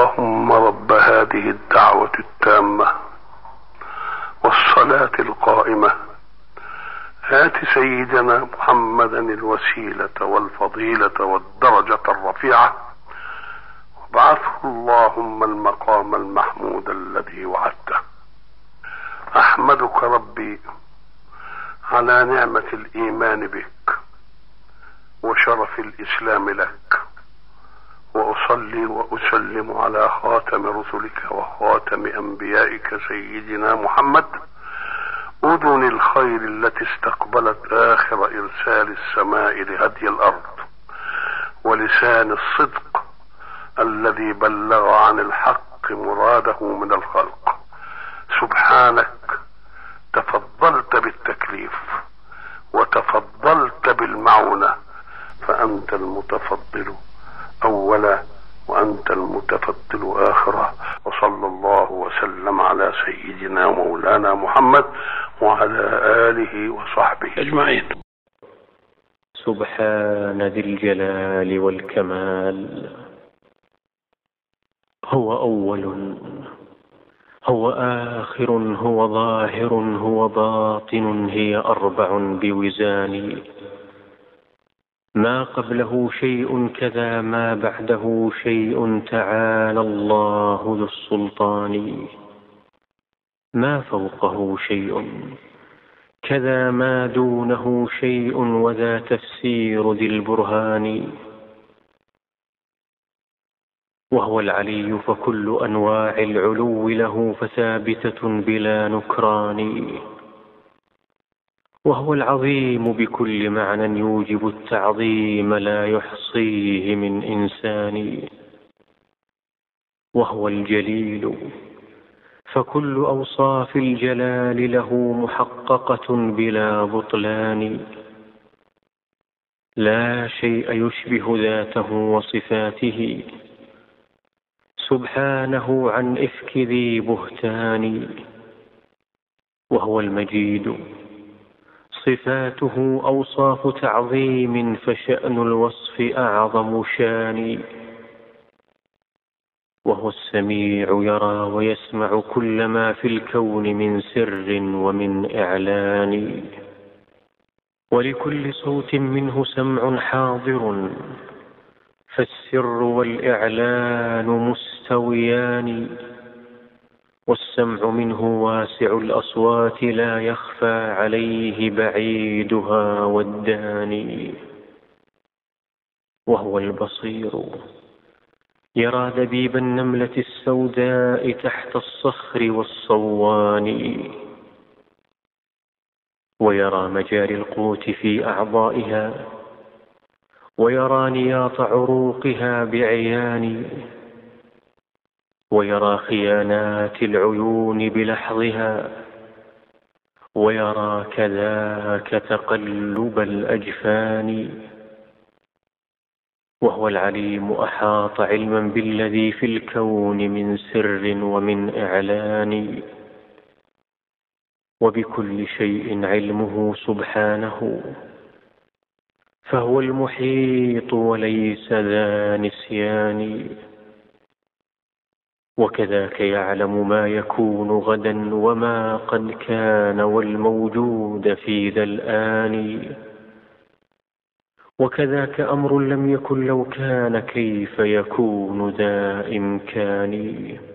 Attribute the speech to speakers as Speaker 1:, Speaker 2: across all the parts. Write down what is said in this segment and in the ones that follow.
Speaker 1: اللهم رب هذه الدعوة التامة والصلاة القائمة آت سيدنا محمدا الوسيلة والفضيلة والدرجة الرفيعة وابعثه اللهم المقام المحمود الذي وعدته. أحمدك ربي على نعمة الإيمان بك وشرف الإسلام لك، وأصلي وأسلم على خاتم رسلك وخاتم أنبيائك سيدنا محمد، أذن الخير التي استقبلت آخر إرسال السماء لهدي الأرض، ولسان الصدق الذي بلغ عن الحق مراده من الخلق. سبحانك تفضلت بالتكليف وتفضلت بالمعونة، فأنت المتفضل أولا وأنت المتفضل آخرا. وصلى الله وسلم على سيدنا مولانا محمد وعلى آله وصحبه أجمعين.
Speaker 2: سبحان ذي الجلال والكمال. هو أول، هو آخر، هو ظاهر، هو باطن، هي أربع بوزان. ما قبله شيء كذا ما بعده شيء، تعالى الله ذو السلطان. ما فوقه شيء كذا ما دونه شيء، وذا تفسير ذي البرهان. وهو العلي فكل أنواع العلو له، فثابتة بلا نكران. وهو العظيم بكل معنى يوجب التعظيم، لا يحصيه من إنسان. وهو الجليل فكل أوصاف الجلال له محققة بلا بطلان. لا شيء يشبه ذاته وصفاته، سبحانه عن إفك ذي بهتان. وهو المجيد صفاته أوصاف تعظيم، فشأن الوصف أعظم شان. وهو السميع يرى ويسمع كل ما في الكون من سر ومن إعلان. ولكل صوت منه سمع حاضر، فالسر والإعلان مستويان. والسمع منه واسع الأصوات، لا يخفى عليه بعيدها والداني. وهو البصير يرى دبيب النملة السوداء تحت الصخر والصوان. ويرى مجاري القوت في أعضائها، ويرى نياط عروقها بعيان. ويرى خيانات العيون بلحظها، ويرى كذاك تقلب الأجفان. وهو العليم أحاط علما بالذي في الكون من سر ومن إعلان. وبكل شيء علمه سبحانه، فهو المحيط وليس ذا نسيان. وكذاك يعلم ما يكون غدا وما قد كان، والموجود في ذا الآن. وكذاك أمر لم يكن لو كان، كيف يكون ذا إمكان.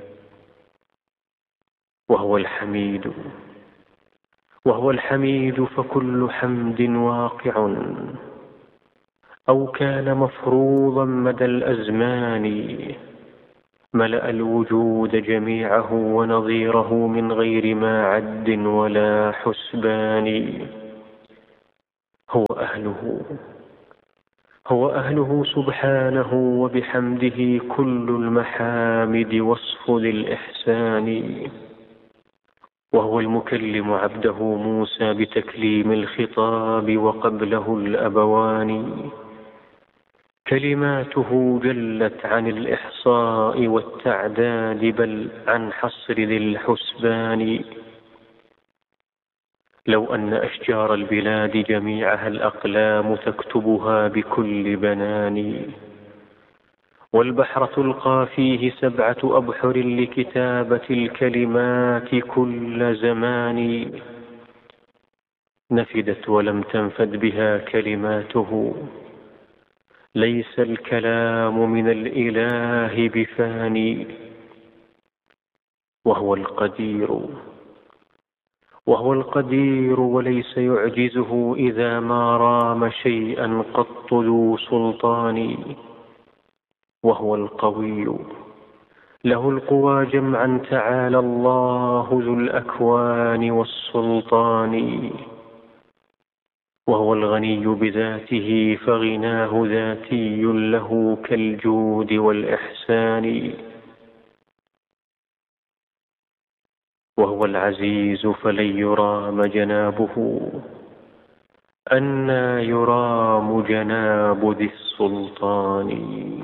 Speaker 2: وهو الحميد، وهو الحميد فكل حمد واقع، أو كان مفروضا مدى الأزمان. ملأ الوجود جميعه ونظيره من غير ما عد ولا حسبان. هو أهله سبحانه، وبحمده كل المحامد وصف ذي الإحسان. وهو المكلم عبده موسى بتكليم الخطاب، وقبله الأبوان. كلماته جلت عن الإحصاء والتعداد، بل عن حصر ذي الحسبان. لو أن أشجار البلاد جميعها الأقلام تكتبها بكل بنان، والبحر تلقى فيه 7 أبحر لكتابة الكلمات كل زمان، نفدت ولم تنفد بها كلماته، ليس الكلام من الإله بفاني. وهو القدير وليس يعجزه إذا ما رام شيئا قط ذو سلطان. وهو القوي له القوى جمعا، تعالى الله ذو الأكوان والسلطان. وهو الغني بذاته فغناه ذاتي له كالجود والإحسان. وهو العزيز فلن يرام جنابه، أنى يرام جناب ذي السلطان.